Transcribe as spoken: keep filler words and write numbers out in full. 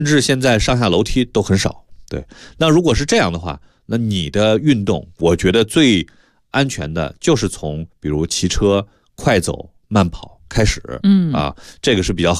至现在上下楼梯都很少。对，那如果是这样的话，那你的运动，我觉得最安全的就是从比如骑车、快走、慢跑开始， 嗯啊，这个是比较